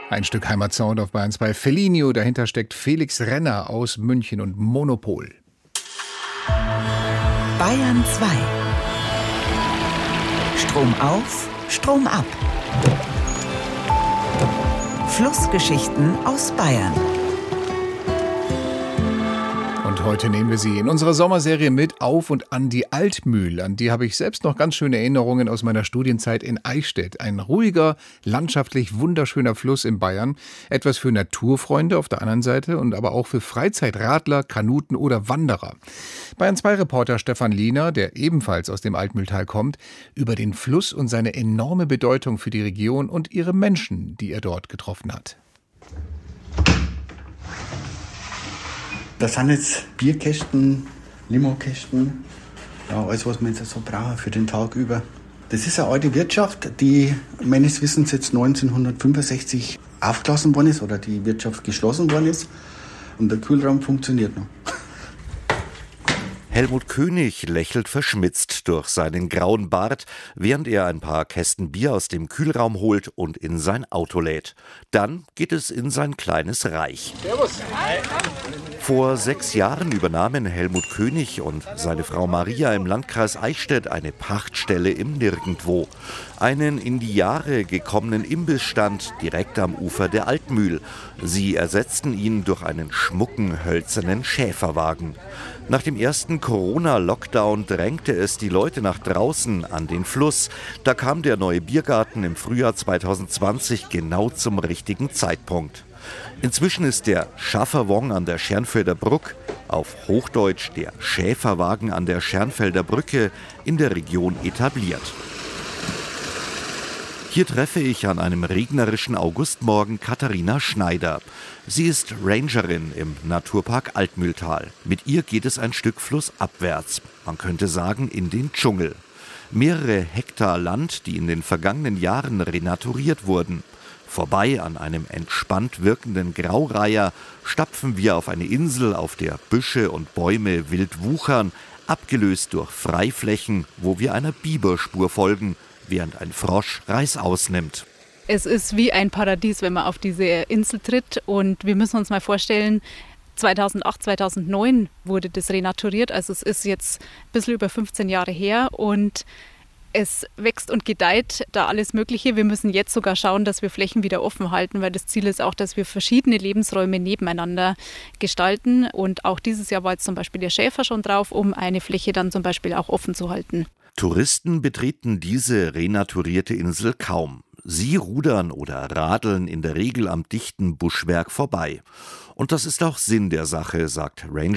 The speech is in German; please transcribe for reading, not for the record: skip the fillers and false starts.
Ein Stück Heimatsound auf Bayern 2. Felinio, dahinter steckt Felix Renner aus München und Monopol. Bayern 2. Strom auf, Strom ab. Flussgeschichten aus Bayern. Und heute nehmen wir Sie in unserer Sommerserie mit auf und an die Altmühl. An die habe ich selbst noch ganz schöne Erinnerungen aus meiner Studienzeit in Eichstätt. Ein ruhiger, landschaftlich wunderschöner Fluss in Bayern. Etwas für Naturfreunde auf der anderen Seite und aber auch für Freizeitradler, Kanuten oder Wanderer. Bayern 2 Reporter Stefan Liener, der ebenfalls aus dem Altmühltal kommt, über den Fluss und seine enorme Bedeutung für die Region und ihre Menschen, die er dort getroffen hat. Das sind jetzt Bierkästen, Limokästen, ja, alles, was man jetzt so braucht für den Tag über. Das ist eine alte Wirtschaft, die meines Wissens jetzt 1965 aufgelassen worden ist oder die Wirtschaft geschlossen worden ist. Und der Kühlraum funktioniert noch. Helmut König lächelt verschmitzt durch seinen grauen Bart, während er ein paar Kästen Bier aus dem Kühlraum holt und in sein Auto lädt. Dann geht es in sein kleines Reich. Servus. Vor 6 Jahren übernahmen Helmut König und seine Frau Maria im Landkreis Eichstätt eine Pachtstelle im Nirgendwo. Einen in die Jahre gekommenen Imbissstand direkt am Ufer der Altmühl. Sie ersetzten ihn durch einen schmucken, hölzernen Schäferwagen. Nach dem ersten Corona-Lockdown drängte es die Leute nach draußen an den Fluss. Da kam der neue Biergarten im Frühjahr 2020 genau zum richtigen Zeitpunkt. Inzwischen ist der Schafferwong an der Schernfelder Bruck, auf Hochdeutsch der Schäferwagen an der Schernfelder Brücke, in der Region etabliert. Hier treffe ich an einem regnerischen Augustmorgen Katharina Schneider. Sie ist Rangerin im Naturpark Altmühltal. Mit ihr geht es ein Stück flussabwärts, man könnte sagen in den Dschungel. Mehrere Hektar Land, die in den vergangenen Jahren renaturiert wurden. Vorbei an einem entspannt wirkenden Graureiher stapfen wir auf eine Insel, auf der Büsche und Bäume wild wuchern, abgelöst durch Freiflächen, wo wir einer Biberspur folgen, während ein Frosch Reißaus nimmt. Es ist wie ein Paradies, wenn man auf diese Insel tritt. Und wir müssen uns mal vorstellen, 2008, 2009 wurde das renaturiert. Also es ist jetzt ein bisschen über 15 Jahre her und es wächst und gedeiht da alles Mögliche. Wir müssen jetzt sogar schauen, dass wir Flächen wieder offen halten, weil das Ziel ist auch, dass wir verschiedene Lebensräume nebeneinander gestalten. Und auch dieses Jahr war jetzt zum Beispiel der Schäfer schon drauf, um eine Fläche dann zum Beispiel auch offen zu halten. Touristen betreten diese renaturierte Insel kaum. Sie rudern oder radeln in der Regel am dichten Buschwerk vorbei. Und das ist auch Sinn der Sache, sagt Ranger